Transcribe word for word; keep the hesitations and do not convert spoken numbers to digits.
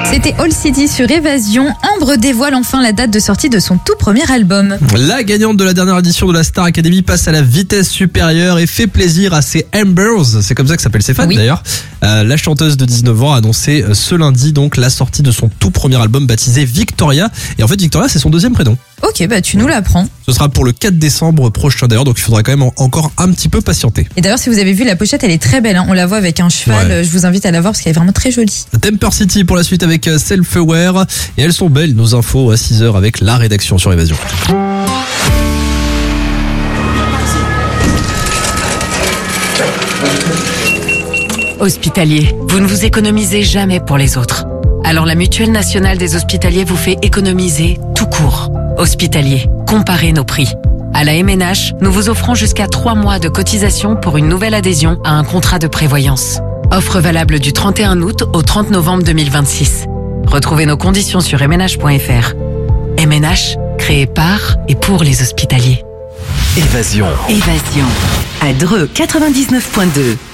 C'était All City sur Évasion. Ambre dévoile enfin la date de sortie de son tout premier album. La gagnante de la dernière édition de la Star Academy passe à la vitesse supérieure et fait plaisir à ses Ambers. C'est comme ça que s'appellent ses fans Oui. d'ailleurs. Euh, la chanteuse de dix-neuf ans a annoncé ce lundi donc la sortie de son tout premier album baptisé Victoria. Et en fait Victoria c'est son deuxième prénom. Ok, bah tu nous l'apprends. Ce sera pour le quatre décembre prochain d'ailleurs, donc il faudra quand même en- encore un petit peu patienter. Et d'ailleurs, si vous avez vu la pochette, elle est très belle. Hein. On la voit avec un cheval. Ouais. Je vous invite à la voir parce qu'elle est vraiment très jolie. Temper City pour la suite avec Self-Aware. Et elles sont belles, nos infos à six heures avec la rédaction sur Évasion. Hospitalier, vous ne vous économisez jamais pour les autres. Alors la Mutuelle Nationale des Hospitaliers vous fait économiser tout court. Hospitalier, comparez nos prix. À la M N H, nous vous offrons jusqu'à trois mois de cotisation pour une nouvelle adhésion à un contrat de prévoyance. Offre valable du trente et un août au trente novembre deux mille vingt-six. Retrouvez nos conditions sur m n h point f r. M N H, créé par et pour les hospitaliers. Évasion. Évasion. À Dreux quatre-vingt-dix-neuf point deux.